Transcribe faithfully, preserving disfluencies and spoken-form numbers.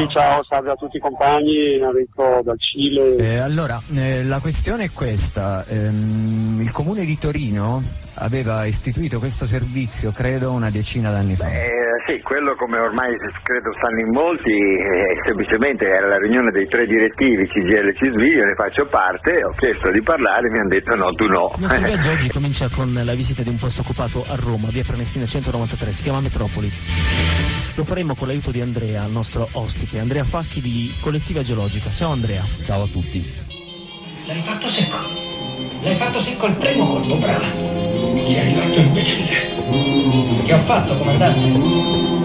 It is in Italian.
Sì, ciao, salve a tutti i compagni, Enrico dal Cile. Eh, allora, eh, la questione è questa, ehm, il comune di Torino aveva istituito questo servizio, credo, una decina d'anni fa. Eh, sì, quello come ormai credo sanno in molti, eh, semplicemente era la riunione dei tre direttivi C G I L C S V, io ne faccio parte, ho chiesto di parlare, mi hanno detto no, tu no. Il nostro viaggio oggi comincia con la visita di un posto occupato a Roma, via Prenestina centonovantatré, si chiama Metropolis. Lo faremo con l'aiuto di Andrea, il nostro ospite, Andrea Facchi di Collettiva Geologica. Ciao Andrea. Ciao a tutti. L'hai fatto secco, l'hai fatto secco il primo colpo, brava. Gli hai fatto imbecille. Che ho fatto, comandante?